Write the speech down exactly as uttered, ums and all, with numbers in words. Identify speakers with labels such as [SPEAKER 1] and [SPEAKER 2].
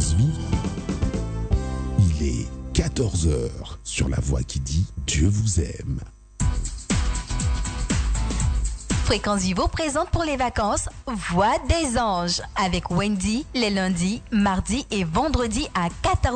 [SPEAKER 1] vie. Il est quatorze heures sur la voix qui dit Dieu vous aime.
[SPEAKER 2] Fréquence Vivo présente pour les vacances Voix des anges avec Wendy les lundis, mardis et vendredis à quatorze heures.